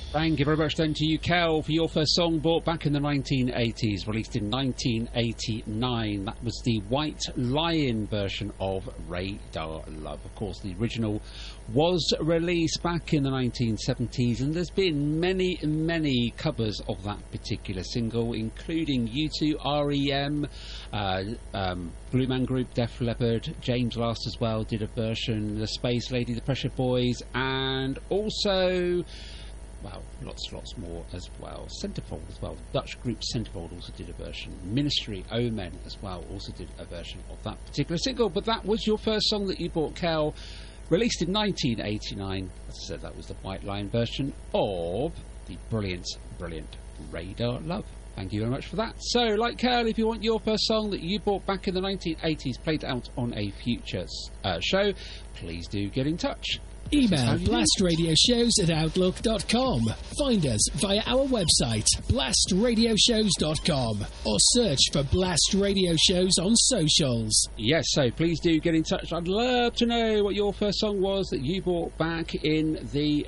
Thank you very much then to you, Kel, for your first song brought back in the 1980s, released in 1989. That was the White Lion version of Radar Love. Of course, the original was released back in the 1970s, and there's been many, many covers of that particular single, including U2, R.E.M., Blue Man Group, Def Leppard, James Last as well did a version, the Space Lady, the Pressure Boys, and also... well, lots more as well. Centerfold as well. Dutch group Centerfold also did a version. Ministry, Omen as well also did a version of that particular single. But that was your first song that you bought, Kel. Released in 1989. As I said, that was the White Lion version of the brilliant Radar Love. Thank you very much for that. So, like Kel, if you want your first song that you bought back in the 1980s played out on a future show, please do get in touch. Email blastradioshows@outlook.com. Find us via our website, blastradioshows.com, or search for Blast Radio Shows on socials. Yes, so please do get in touch. I'd love to know what your first song was that you bought back in the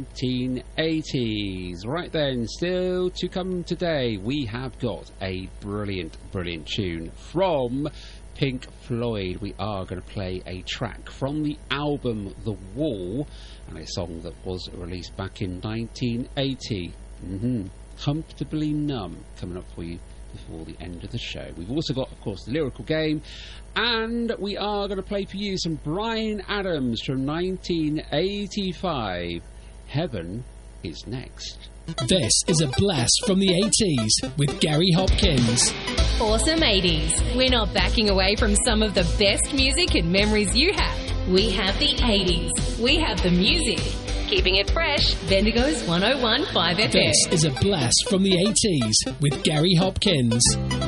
1980s. Right then, still to come today, we have got a brilliant tune from Pink Floyd. We are going to play a track from the album The Wall, and a song that was released back in 1980. Comfortably Numb, coming up for you before the end of the show. We've also got, of course, the lyrical game, and we are going to play for you some Bryan Adams from 1985. Heaven is next. This is a blast from the 80s with Gary Hopkins. Awesome 80s. We're not backing away from some of the best music and memories you have. We have the 80s. We have the music. Keeping it fresh, Bendigo's 101.5 FM. This is a blast from the 80s with Gary Hopkins.